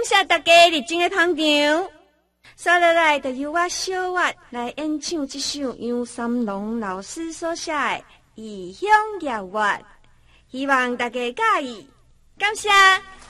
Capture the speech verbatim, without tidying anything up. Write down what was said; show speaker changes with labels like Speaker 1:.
Speaker 1: 谢大家热情的捧场。接下来就由我小月来演唱这首杨三郎老师所写的《异乡夜月》，希望大家喜意，感谢。